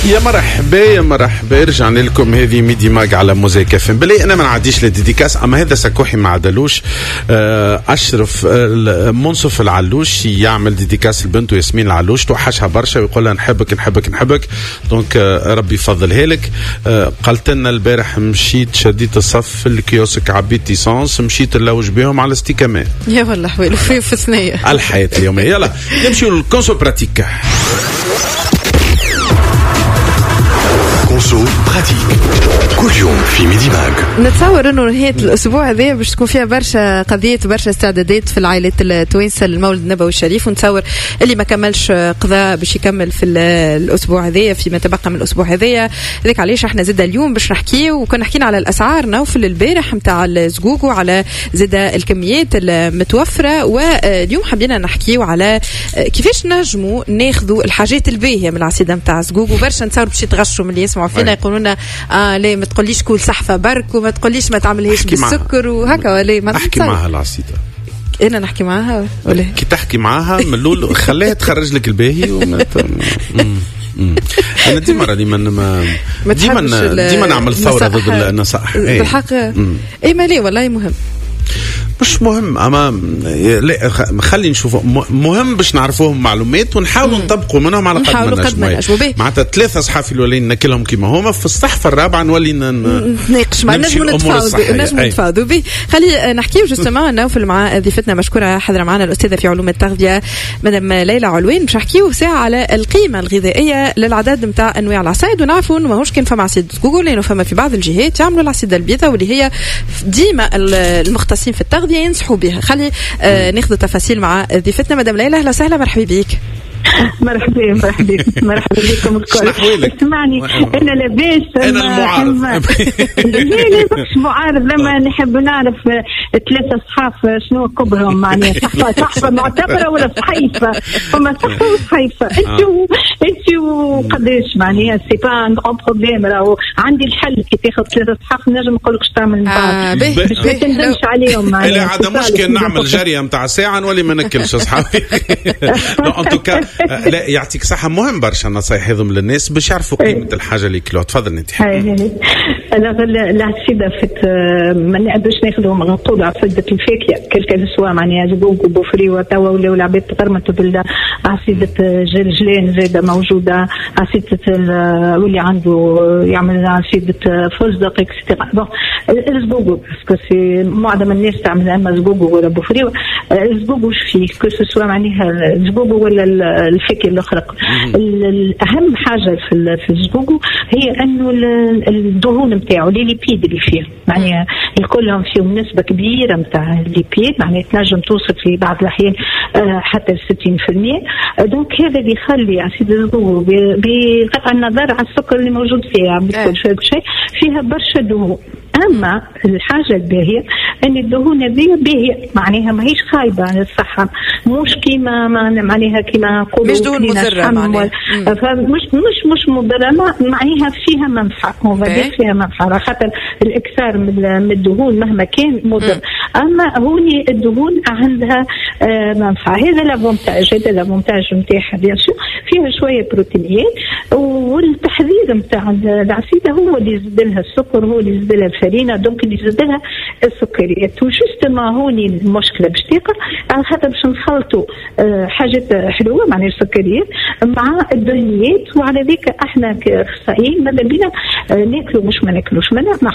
يا مرحبا رجعنا لكم. هذه ميدي ماج على موزايك اف ام. بلي انا ما نعديش للديديكاس، اما هذا سكوحي مع دلوش اشرف منصف العلوش يعمل ديديكاس لبنته ياسمين العلوش، توحشها برشا ويقول لها نحبك. دونك ربي يفضلها لك. قالت لنا البارح مشيت شديت الصف في الكيوسك عبيت ايسانس، مشيت نلوج بهم على استيكامات. يا والله حويل في ثنيه الحياه اليوميه. يلا نمشيو للكونسو براتيك. كونسو براتيك كل يوم في ميدي ماج. نتصور انه نهايه الاسبوع هذا باش تكون فيها برشا قضيات وبرشا استعدادات في العائلات التوانسه للمولد النبوي الشريف، ونتصور اللي ما كملش قضاء باش يكمل في الاسبوع هذايا فيما تبقى من الاسبوع هذايا. هذاك علاش احنا زاد اليوم باش نحكيو، وكنا حكينا على الاسعار نوفل البارح نتاع الزقوق وعلى زاد الكميات المتوفره، واليوم حبينا نحكيو على كيفاش نجموا ناخذوا الحاجات الباهيه من العصيده نتاع الزقوق. وبرشا نتصور باش يتغشوا من اللي يسمعوا فينا يقولوا لنا ليه ما تقوليش كل صحفه برك وما تقوليش ما تعملهاش بالسكر وهكا، ولا ما احكي معها العصيده. انا نحكي معها ولا كي تحكي معها من الاول خليها تخرج لك الباهي انا ديما نعمل ثوره ضد النصائح بالحق. اي ما ليه والله مهم مش مهم، اما لا خلي نشوفوا مهم باش نعرفوهم معلومات ونحاولوا نطبقوا منهم على قد ما نجموا. معناتها 3 صحافي الولين ناكلهم كيما هما، في الصحفه الرابعه نولي نتناقش مع نجموا نتفاوضوا به. خلي نحكيو جوستومون نوفل مع ضيفتنا مشكوره حاضره معنا الاستاذه في علوم التغذيه مدام ليلى علوين، باش نحكيو ساعه على القيمه الغذائيه للعدد نتاع انواع العصايد، ونعرفوا انه ماهوش كان فما عصيد زقوق، لانه فما في بعض الجهات يعملوا العصيده البيضاء واللي هي ديما المختصين في التغذيه ينصحوا بها. خلي ناخذ تفاصيل مع ضيفتنا مدام ليلى. اهلا وسهلا، مرحبا بك. مرحبا بكم الكل. اسمعني انا لاباس، انا المعارض ليه مش معارض لما نحب نعرف 3 صحاف شنو كبرهم، معناها صحفه معتبره ولا صحيفه؟ هما صحفه وصحيفه. انتوا قداش معناها سي با ان بروبليم. راهو عندي الحل كي تاخذ 3 صحاف نجم نقول لك اش تعمل باش ما تندمش عليهم. لا عاد مشكل نعمل جريه نتاع ساعه نولي ما ناكلش صحافي. ان توكا لا يعطيك صحة. مهم برشا النصايح هذم للناس باش يعرفوا قيمة الحاجة اللي ياكلوها. تفضل انت. العصيدة فت ما نقدرش ناخذهم نقولوا عصيدة الفاكهة كل سوا معناها زقوق وبوفري وتوا ولاو العباد تغرمتوا بالعصيدة جلجلان زاده موجودة، عصيدة واللي عنده يعمل عصيدة فستق اكسترا. بون الزقوق باسكو معظم الناس تعمل اما زقوق ولا بوفري. الزقوق واش فيه كل سوا معناها الزقوق ولا الفاكهة الأخرى. الأهم حاجة في الزقوق هي أنه الدهون متاعه الليبيد اللي فيه معناها الكلهم فيهم نسبة كبيرة متاع الليبيد، معناها تنجم توصل في بعض الأحيان حتى 60%. دونك هذا بيخلي عصيد الزقوق بقطع النظر على السكر اللي موجود فيها بكل شيء فيها برشا دهون. أما الحاجة الباهية أن الدهون هذه باهية معناها ماهيش خايبة عن الصحة، مش كيما معناها كيما نقولوا مش دهون مضرة معناها مش مضرة، معناها فيها منفعة فيها منفعة، خاطر الإكثار من الدهون مهما كان مضر، أما هوني الدهون عندها منفعة. هذا لافونتاج نتاعها بيان سور. فيها شوية بروتينيات، والتحذير نتاع العصيدة هو اللي يزيد لها السكر، هو اللي يزيد لها الفرينة، دونك اللي يزيد لها السكريات. وجوستما هوني المشكلة باش تقع على خاطر باش نخلطوا حاجات حلوة معناها السكريات مع الدهنيات، وعلى ذيك احنا كاخصائيين ماذا بينا ناكلوا مش ما ناكلوش. ما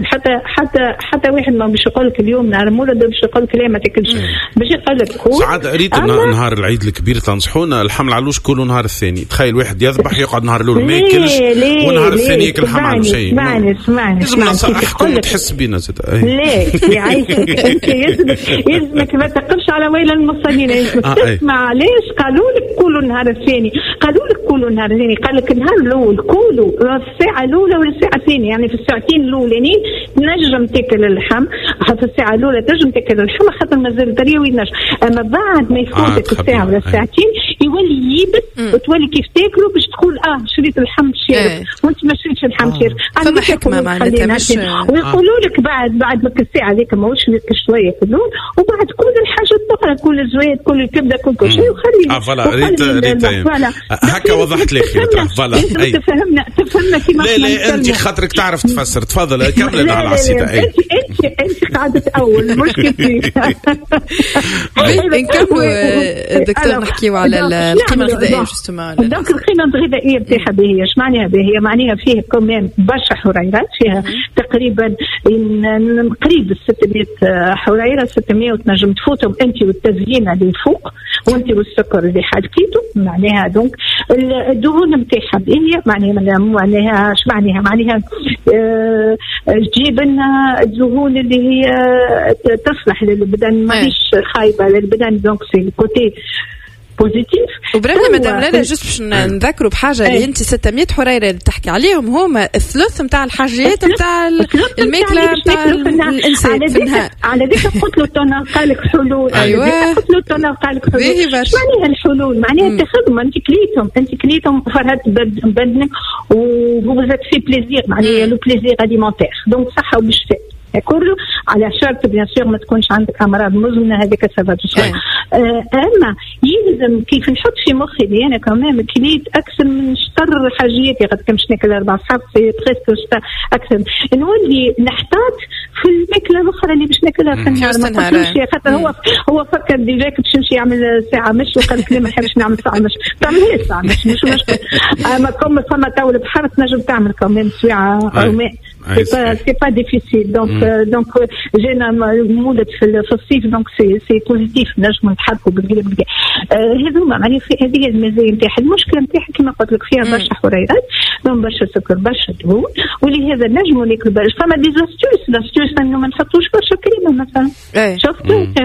حتى واحد ما باش يقول لك اليوم نهار مولد باش يقول لك لا ما تاكلش، باش يقول لك كل ساعات اريد نهار العيد الكبير تنصحونا الحمل علوش كلوا نهار الثاني. تخيل واحد يذبح يقعد نهار الاول ما ياكلش ونهار الثاني ياكل حمل على شيء. اسمعني لازم نصحكم تحس بينا زاد. لا يعيشك انت يلزمك ما تقفش على ويل المصلين. تسمع ليش قالوا لك كلوا النهار الثاني؟ قال لك النهار الاول كلوا الساعه الاولى والساعه الثانيه، يعني في الساعتين الاولانيين نجم تاكل اللحم، حتى الساعه الاولى تنجم تاكل اللحم خاطر مازال طري وينجم. اما بعد ما يفوتك الساعه ولا الساعتين يولي يبس وتولي كيف تاكله باش تقول شريت اللحم شارب وانت ما شريتش اللحم شارب. فما حكمه معناتها مش ويقولوا لك بعد الساعه هذيك ما هوش شويه في اللون وبعد كل الحاجات الاخرى كل الزويد كل الكبده كل شيء وخلي فوالا ريت هكا وضحت لي خير. فوالا تفهمنا كيما لا انت خاطرك تعرف تفسر. تفضل كمل على العصيده. انت قاعده اول مشكلتي. نكملوا دكتور نحكيو على القيمه الغذائيه جوستومون. دونك القيمه الغذائيه نتاعها باهي اش معناها باهي؟ معناها فيه كمان برشا حريرات فيها تقريبا قريب 600 حريره 600 وتنجم تفوتهم انت والتزيين اللي فوق وانت والسكر اللي حالكيته. معناها دونك الدهون نتاعها باهي معناها اش معناها تجيب لنا الدهون اللي هي تصلح للبدن ماهيش خايبه للبدن. دونك سي كوتي بوزيتيف. وبرافو مدام لالا جست باش نذكروا بحاجه اللي انت 600 حريره اللي تحكي عليهم هما الثلث نتاع الحاجات نتاع الماكله نتاع الانسان في النهار. على ذيك قلت له تونا قال لك حلول. ايوه قلت له تونا قال لك حلول. معناها الحلول معناها تاخذهم انت كليتهم فرهت بدنك وزاد في بليزير معناها لو بليزير اليمونتير. دونك صحه وبشفاء كله على شرط بيان سور ما تكونش عندك امراض مزمنه هذيك سبب الشيء. اما يلزم كيف نحط في مخي اللي انا كمان كليت اكثر من شطر حاجياتي قد كمش ناكل 4 صحاب في بريسك شطر اكثر نولي نحتاط في الماكله الاخرى اللي باش ناكلها في النهار. ما خاطر هو فكر ديجا باش نمشي يعمل ساعه مش وقال لك لا ما نحبش نعمل ساعه مش تعمل ساعه مش مشكل. اما كم فما تو البحر تنجم تعمل كمان ساعه او ماء سي با ديفيسيل. دونك جينا مولد في الصيف دونك سي بوزيتيف نجم نتحركوا بالقلب هذوما معناها في هذه المزايا نتاعها. المشكله نتاعها كما قلت لك فيها برشا حريرات برشا سكر برشا دهون ولهذا نجموا ناكلوا برشا. فما دي لاستيوس انه ما نحطوش برشا كريمه مثلا. شفت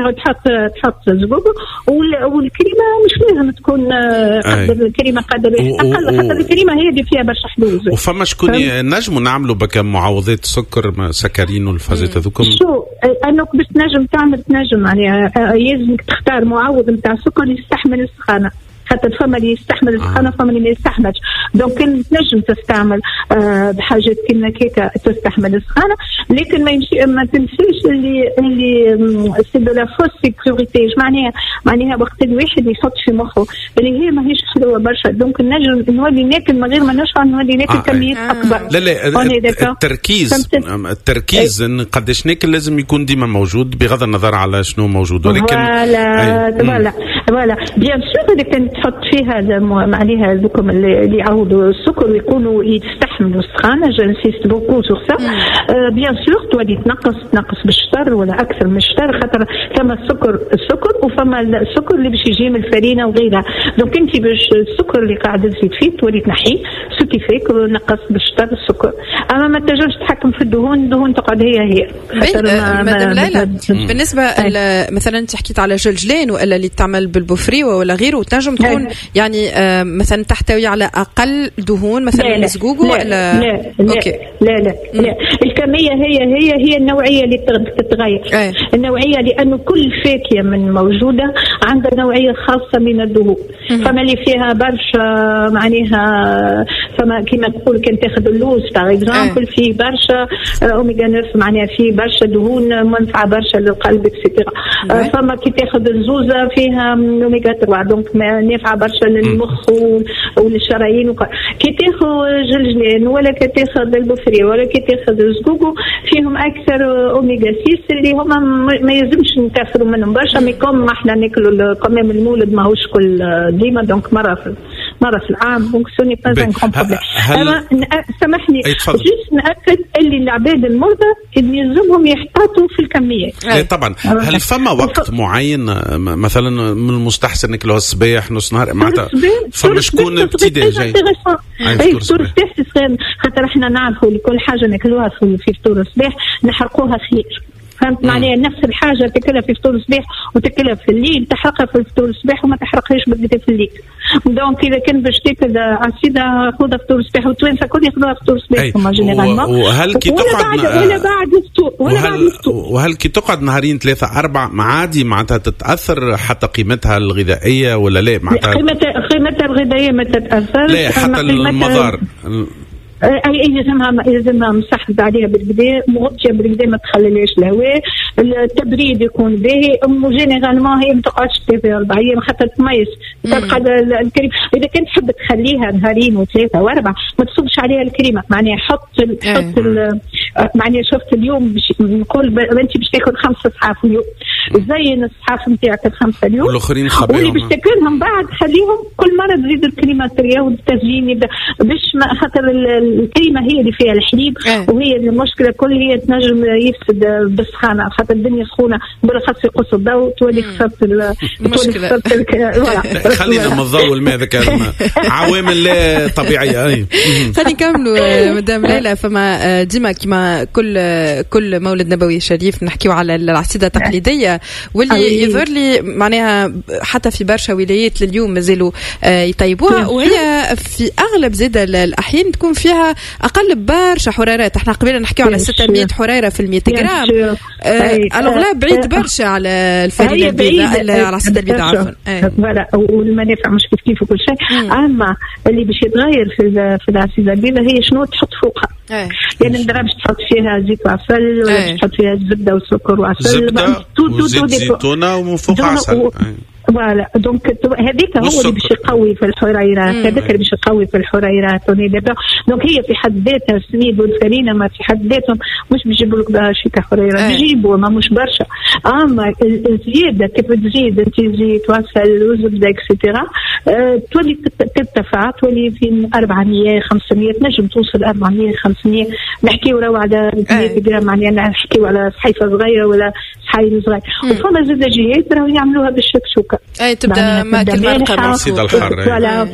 تحط زبوب والكريمه مش لازم تكون قدر الكريمه قدر اقل خاطر الكريمه هي اللي فيها برشا حلوز. وفما شكون نجموا نعملوا بك معوضات سكر سكرين والفازات هذوكم. شو انك باش تنجم معناها يلزمك تختار معوض نتاع سكر يستحمل السخانه. خاطر فما اللي يستحمل السخانه فما اللي ما يستحملش. دونك تنجم تستعمل بحاجات كيما كيكا تستحمل السخانه لكن ما تنسيش اللي سي دو لا فوس سيكوريتي. معناها وقت الواحد يحط في مخه اللي هي ماهيش حلوه برشا دونك نجم نولي ناكل من غير ما نشعر نولي ناكل كميات اكبر. لا التركيز قداش ناكل لازم يكون ديما موجود بغض النظر على شنو موجود. ولكن فوالا بيان سور اللي كان تحط فيها معناها ذوكم اللي يعوضوا السكر ويكونوا يستحملوا السخانه. جنسيست بوكو سور سا. بيان سور تولي تنقص بالشطر ولا اكثر من الشطر خاطر فما السكر وفما السكر اللي باش يجي من الفرينه وغيرها. دونك انت باش السكر اللي قاعد تزيد فيه تولي تنحيه سو كيفيك ونقص بالشطر السكر. اما ما تنجمش تتحكم في الدهون تقعد هي مدام لالا بالنسبه مثلا انت حكيت على جلجلين ولا اللي تعمل بالبوفري ولا غيره وتنجم تكون يعني مثلا تحتوي على اقل دهون مثلا الزقوق ولا لا الكميه هي النوعيه اللي تتغير. النوعيه لانه كل فاكهه من موجوده عندها نوعيه خاصه من الدهون. فما اللي فيها برشا معناها فما كما تقول كان تاخذ اللوز باغ اكزومبل فيه برشا اوميغا 9 معناها فيه برشا دهون منفعه برشا للقلب اكسترا. فما كي تاخذ الزوزه فيها اوميغا 3 دونك نافعه برشا للمخ وللشرايين. كي تاخذ جلجلين ولا كي تاخذ البوفري ولا كي تاخذ الزقوق فيهم اكثر اوميغا 6 اللي هما ما يلزمش نكثروا منهم برشا. مي كوم احنا ناكلوا كمان المولد ماهوش كل ديما دونك مره في العام دونك سوني با ان كوم بروبليم. اما سامحني جيت ناكد اللي العباد المرضى يلزمهم يحتاطوا في الكميات. طبعا هل فما وقت معين مثلا من المستحسن ناكلوا الصباح نص نهار معناتها فما شكون ابتدائي جاي فطور الصباح خاطر احنا نعرفوا لكل حاجه ناكلوها في فطور الصباح نحرقوها خير. فهمت معناها نفس الحاجه تاكلها في فطور الصباح وتاكلها في الليل تحرقها في فطور الصباح وما تحرقهاش بالقدا في الليل. دونك اذا كان باش تاكل عصيده خذ فطور صباح، والتوانسه الكل ياخذوها فطور صباح كما جينيرالمون. وهل كي تقعد ولا بعد الفطور وهل كي تقعد نهارين 3 4 عادي معناتها تتاثر حتى قيمتها الغذائيه ولا لا؟ معناتها قيمتها الغذائيه ما تتاثر، لا حتى المضار يلزمها مسحب عليها بالكدا، مغطيه بالكدا ما تخليلهاش الهواء، التبريد يكون باهي. جينيرالمون هي ما تقعدش 3 4 ايام خاطر تميز تبقى الكريم. اذا كنت تحب تخليها نهارين و3 و4 ما تصبش عليها الكريمه، معناها حط معناها شفت اليوم نقول انت باش تاكل 5 صحاف اليوم، زين الصحاف نتاعك ال5 اليوم والاخرين واللي باش تاكلهم بعد خليهم كل مره تزيد الكريمه الطريه والتزيين يبدا باش خاطر الكريمه هي اللي فيها الحليب وهي المشكله كل هي تنجم يفسد بالسخانه خاطر الدنيا سخونه بالخاص يقص الضوء تولي خسرت المشكله. خلينا من الضوء والماء ذاك عوامل لا طبيعيه. خلينا نكملوا مدام ليلى. فما ديما كما كل مولد نبوي شريف نحكيو على العصيده التقليديه واللي يظهر لي معناها حتى في برشا ولايات لليوم مازالوا يطيبوها، وهي في اغلب زاد الاحيان تكون فيها اقل برشا حرارات. احنا قبل نحكيو على 600 حراره في 100 غرام، الاغلب بعيد برشا على الفرينه البيضاء على العصيده البيضاء عفوا. فوالا والمنافع مش كيف وكل شيء. اما اللي باش يتغير في العصيده البيضاء هي شنو تحط فوقها. يعني ندرا باش تحط فيها زيت وعسل ولا باش تحط فيها زبده وسكر وعسل زبده وزيت زيتونه ومن فوق عسل. فوالا دونك هذيك هو اللي باش يقوي في الحريرات، هذاك اللي باش يقوي في الحريرات. دونك هي في حد ذاتها السميد والفرينه ما في حد ذاتهم مش بيجيبوا لك بها شي كحريره، بيجيبوا ما مش برشا. اما الزياده كيف تزيد انت زيت وعسل وزبده اكسترا تولي ترتفع، تولي في 400 500 تنجم توصل 400 500. نحكيو راهو على 100 غرام، يعني نحكيو على صحيفه صغيره ولا صحيفه صغيره. وفما زاد جهات راهو يعملوها بالشكشوكه، تبدا ماكل مرقه العصيده الحاره ولا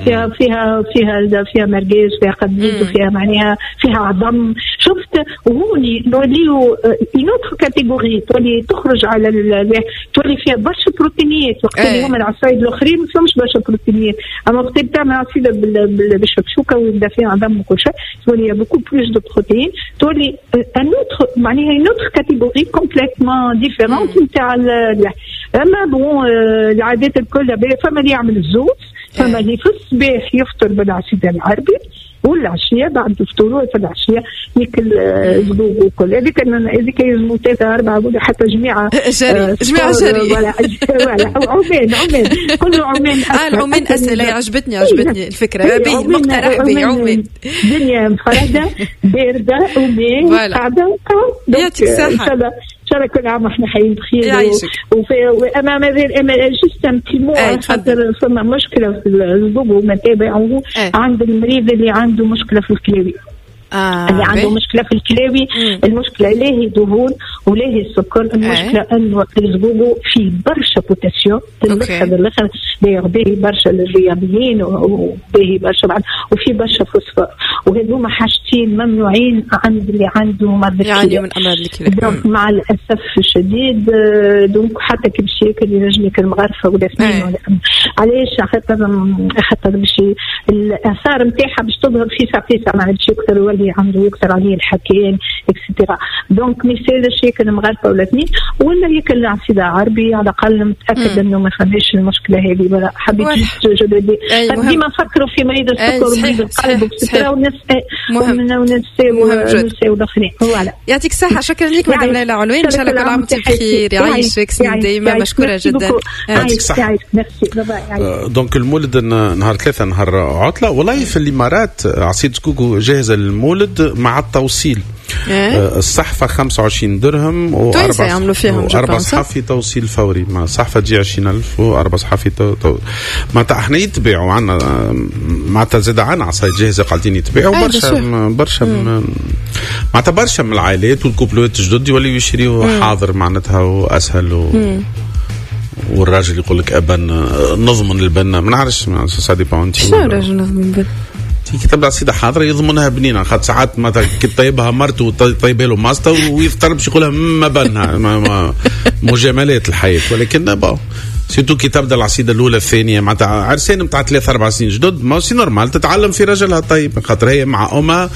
فيها مرقيز فيها قديد وفيها معناها فيها عظم. شفت وهوني نوليو نوتر كاتيجوري تولي تخرج على تولي فيها برشا بروتينيات. وقت اللي هما العصايد الاخرين ما فيهمش برشا بروتينيات، اما وقت اللي تعمل عصيده بالشكشوكه ويبدا فيها عظم وكل شيء تولي بوكو بلوس دو بروتين، تولي نوتر معناها نوتر كاتيجوري كومبليتمون ديفيرونت نتاع. اما بون العادات الكل فما اللي يعمل الزوز، فما اللي في الصباح يفطر بالعصيده العربي والعشيه بعد الفطور في العشيه ياكل زبوب وكل هذيك يزموا 3 4 ولا حتى جميعه جري ولا عمان كله عمان. العمان اسئله عجبتني الفكره باهي مقترح باهي عمان دنيا مفرده بارده وماء قاعده يعطيك الصحه ان شاء الله كل عام واحنا حيين بخير. وامام جسم كيمو خاطر فما مشكله في الزبوب ومتابعه عند المريض اللي عنده مشكله في الكلاوي. اللي عنده مشكله في الكلاوي المشكله لا هي دهون ولا هي السكر، المشكله انه الزبوب فيه برشا بوتاسيوم الاخر باهي برشا للرياضيين وباهي برشا بعد وفي برشا فوسفور، وهذوما حاجتين ممنوعين عند اللي عنده مرض الكلى. يعني من امراض الكلى دونك مع الاسف الشديد دونك حتى كي باش ياكل ينجم ياكل مغرفه ولا اثنين ولا علاش خاطر باش الاثار نتاعها باش تظهر في ساعه ما عادش يكثر عنده يكثر عليه الحكاين اكسترا. دونك مثال ياكل مغرفه ولا اثنين ولا ياكل عصيده عربي على الاقل متاكد انه ما فماش المشكله هذه. ولا حبيت ديما نفكروا في مريض السكر ومريض القلب اكسترا ونساو الاخرين. يعطيك الصحه. شكرا لك مدام ليلى علوين، ان شاء الله كل عام وانت بخير. يعيشك سنين دايما مشكوره جدا. يعطيك الصحه. دونك المولد نهار 3 نهار عطله. والله في الامارات عصيده كوكو جاهزه للمولد مع التوصيل. الصحفه 25 درهم واربع صحف في توصيل فوري. مع صحفه تجي 20,000 واربع صحف في معناتها احنا يتباعوا عنا معناتها زاد عنا عصايد جاهزه قاعدين يتباعوا برشا معناتها برشا من العائلات والكوبلوات الجدد يوليو يشريوا حاضر معناتها واسهل والراجل يقول لك ابا نضمن البنا ما نعرفش سا ديبون انت شنو الراجل نضمن البنا كتب عصيده حاضره يضمنها بنينه خاطر ساعات مثلا كي طيبها مرته وطيبها له ماسطه ويفطر باش يقولها ما بالنا مجاملات الحياه. ولكن سيتو كي تبدا العصيده الاولى الثانيه معناتها عرسان نتاع 3-4 سنين جدد ما سي نورمال تتعلم في رجلها طيب خاطر هي مع امها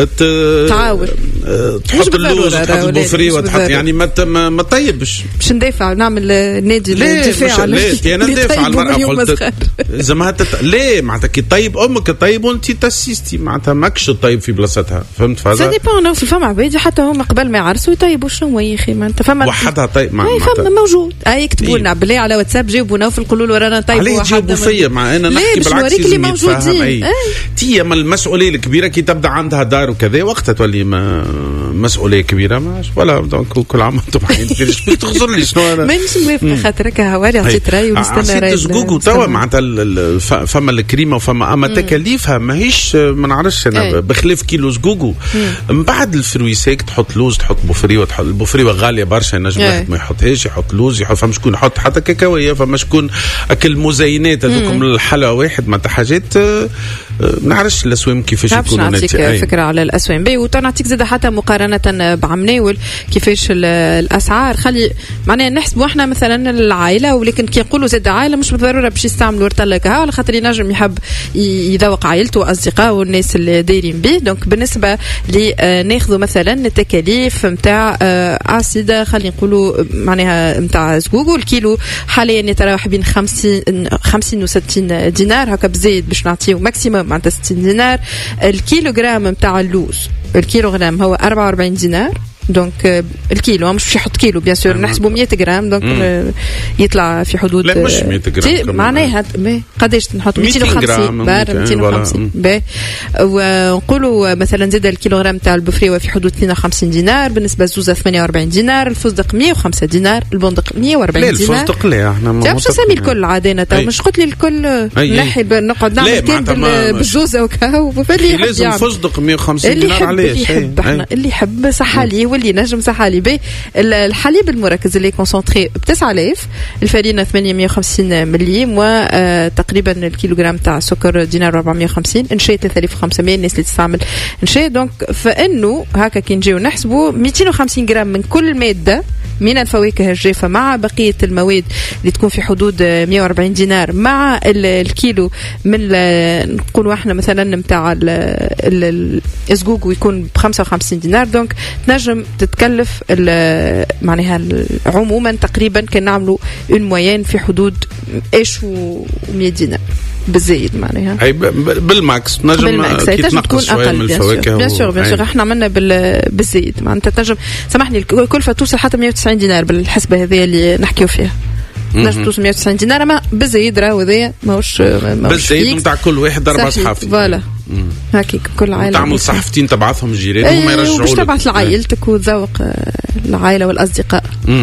تعاون تحط اللوز تحط البوفري وتحط يعني ما طيبش باش ندافع نعمل نادي الدفاع لا انا ندافع على المراه قلت زعما لا معناتها كي طيب امك طيب وانت تاسيستي معناتها ماكش طيب في بلاصتها فهمت فازا سا ديبون فما عباد حتى هما قبل ما يعرسوا يطيبوا شنو يا اخي معناتها فما وحدها طيب فما موجود يكتبوا لنا بالله على واتساب جاوبونا في القولوا ورانا طيب عليه تجاوبوا فيا مع انا نحكي بالعكس اللي موجودين تي ما المسؤوليه الكبيره كي تبدا عندها دار وكذا وقتها تولي مسؤوليه كبيره ما ولا دونك كل عام وانتم بخير باش تخزر لي شنو انا مانيش موافقه خاطرك هواري عطيت راي ونستنى راي زقوق توا معناتها فما الكريمه وفما اما تكاليفها ماهيش ما نعرفش انا بخلاف كيلو زقوق من بعد الفروي سيك تحط لوز تحط بوفري وتحط البوفري غاليه برشا نجم ما يحطهاش يحط لوز يحط فما شكون يحط حتى كاكاويه فما شكون اكل مزينات هذوكم الحلا واحد معناتها حاجات نعرفش الاسوام كيفاش يكونوا نعطيك فكره على الاسوام بي وتنعطيك زاد حتى مقارنه بعمناول كيفاش الاسعار خلي معناها نحسبوا احنا مثلا العائله ولكن كي نقولوا زاد عائله مش بالضروره باش يستعملوا ورتلك على خاطر ينجم يحب يذوق عائلته واصدقائه والناس اللي دايرين به دونك بالنسبه لي ناخذوا مثلا التكاليف نتاع عصيده خلينا نقولوا معناها نتاع زقوق الكيلو حاليا يتراوح بين 50 و 60 دينار هكا بزيد باش نعطيو ماكسيموم معناتها 60 دينار الكيلوغرام نتاع اللوز الكيلوغرام هو 44 دينار دونك الكيلو مش يحط كيلو بيان سور نحسبوا 100 غرام دونك يطلع في حدود لا مش 100 غرام معناها قداش نحط 250 بار 250 باهي ونقولوا مثلا زاد الكيلوغرام تاع البفريوه في حدود 52 دينار بالنسبه للزوزه 48 دينار الفستق 105 دينار البندق 140 دينار لا الفستق لا احنا ما مش نسمي الكل عادنا مش قلت لي الكل نحي نقعد نعمل كان بالزوزه وكا فاللي لازم فستق 150 دينار عليه اللي يحب صح عليه اللي نجم صحالي به الحليب المركز اللي كونسونطري ب 9000 الفرينه 850 مليم وتقريبا الكيلوغرام تاع سكر دينار 450 انشاء 3500 الناس اللي تستعمل انشاء دونك فانه هكا كي نجيو نحسبوا 250 غرام من كل ماده من الفواكه الجافة مع بقية المواد اللي تكون في حدود 140 دينار مع الكيلو من نقولوا احنا مثلا متاع الزقوق ويكون ب 55 دينار دونك تنجم تتكلف معناها عموما تقريبا كان نعملوا اون موين في حدود ايش و100 دينار بالزايد معناها اي بالماكس نجم كي تنقص شويه من الفواكه بيان سور احنا عملنا بالزايد معناتها تنجم سامحني الكلفه توصل حتى 190 دينار بالحسبه هذه اللي نحكيو فيها نجم توصل 190 دينار اما بالزايد راهو هذايا ماهوش بالزايد نتاع كل واحد 4 صحافي فوالا هكيك كل عائله تعمل صحفتين تبعثهم الجيران وما يرجعوا باش تبعث لعائلتك وتذوق العائله والاصدقاء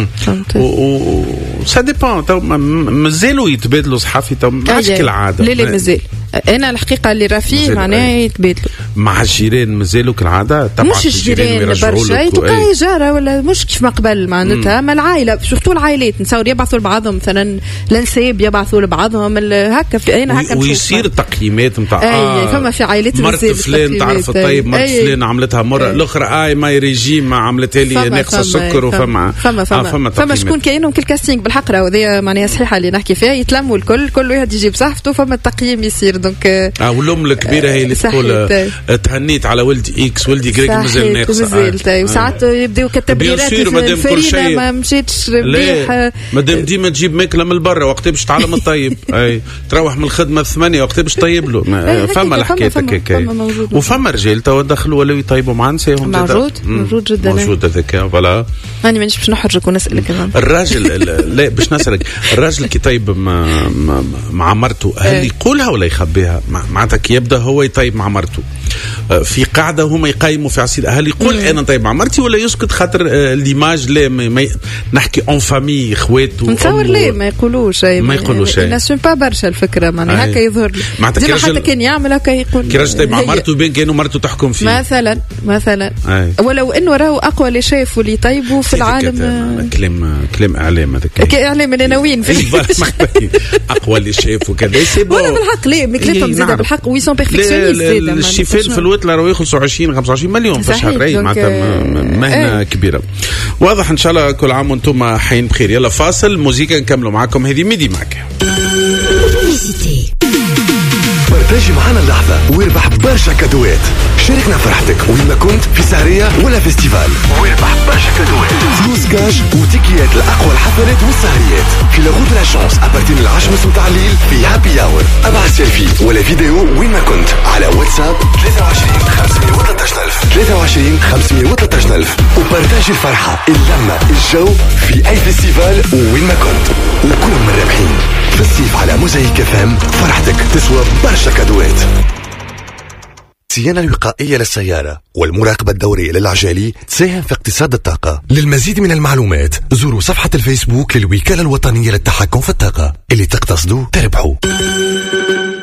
و سا ديبون مازالوا يتبادلوا صحافي تو ماش كالعاده لا مازال انا الحقيقه اللي راه فيه معناها يتبادلوا مع الجيران مازالوا كالعاده مش الجيران برشا تلقاي جاره ولا مش كيف ما قبل معناتها ما العائله سورتو العائلات نتصور يبعثوا لبعضهم مثلا الانساب يبعثوا لبعضهم هكا في انا هكا ويصير تقييمات نتاع فما في عائلات مرت فلان تعرف الطيب مرت فلان عملتها مره الاخرى ماي ريجيم ما عملتها لي ناقصه السكر وفما فما شكون كاينهم كل كاستينغ بالحق راهو هذه معناها صحيحه اللي نحكي فيها يتلموا الكل كل واحد يجيب صحفته فما التقييم يصير دونك والام الكبيره هي اللي تقول تهنيت على ولدي اكس ولدي جريك مازال ناقصه وساعات يبداو كتبريرات الفرينه ما مشيتش ربيح مادام ديما تجيب ماكله من برا وقت باش تعلم الطيب اي تروح من الخدمه 8 وقت باش طيب له فما الحكايه هكاك وفما رجال توا دخلوا ولاو يطيبوا مع نساهم موجود جدا موجود هذاك فوالا انا مانيش باش نحرجك ونسالك الراجل لا باش نسالك الراجل كي يطيب مع مرته هل يقولها ولا يخبيها معناتها كي يبدا هو يطيب مع مرته في قاعده هما يقيموا في عصير هل يقول انا طيب مع مرتي ولا يسكت خاطر ليماج لا نحكي اون فامي اخواته نتصور ليه ما يقولوش شيء ناسون با برشا الفكره معناها هكا يظهر ديما حتى كان يعمل هكا يقول كي راجل طيب مع مرته بين كانوا مرته تحكم فيه مثلا ولو انه راهو اقوى اللي شايفوا اللي يطيبوا في العالم كلام اعلام هذاك اعلام العناوين اقوى اللي شايفوا كذا ولا بالحق ليه ثلاثهم زاد بالحق وي سون بيرفكسيونيست. الشيفين في الوتله راهو ياخذ 20-25 مليون في شهرين معناتها مهنه كبيره. واضح ان شاء الله. كل عام وانتم حين بخير. يلا فاصل موزيكا نكملوا معكم. هذه ميدي ماك. بارتاجي معنا اللحظة واربح برشا كادوات. شاركنا فرحتك وين ما كنت في سهرية ولا فيستيفال، واربح برشا كادوات، فلوس كاش وتيكيات لأقوى الحفلات والسهريات في لاغوت لا شانس أبارتين 10 متاع الليل في هابي اور. ابعث سيلفي ولا فيديو وين ما كنت على واتساب 23 513,000 23 513,000 وبارتاجي الفرحة، اللمة، الجو في أي فيستيفال وين ما كنت وكون من الرابحين. في الصيف على موزايك FM فرحتك تسوى برشا كادوات. الصيانة الوقائية للسيارة والمراقبة الدورية للعجالي تساهم في اقتصاد الطاقة. للمزيد من المعلومات زوروا صفحة الفيسبوك للوكالة الوطنية للتحكم في الطاقة. اللي تقتصدوا تربحوا.